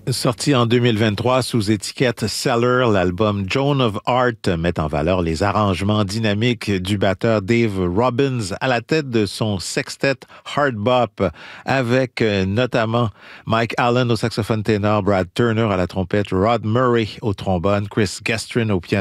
Sorti en 2023 sous étiquette Cellar, l'album Joan of Art met en valeur les arrangements dynamiques du batteur Dave Robbins à la tête de son sextet Hard Bop avec notamment Mike Allen au saxophone ténor, Brad Turner à la trompette, Rod Murray au trombone, Chris Gastrin au piano